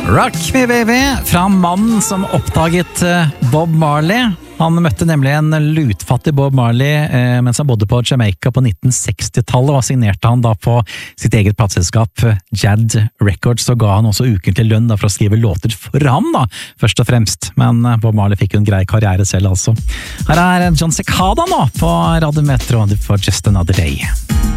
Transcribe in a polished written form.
Rock Me Baby fra mannen som oppdaget Bob Marley. Han møtte nemlig en lutfattig Bob Marley mens han bodde på Jamaica på 1960-tallet, og signerte han da på sitt eget plateselskap Jad Records, og ga han også ukentlig lønn da for å skrive låter for ham da, først og fremst. Men Bob Marley fikk jo en grei karriere selv altså. Her John Cicada nå på Radio Metro for Just Another Day.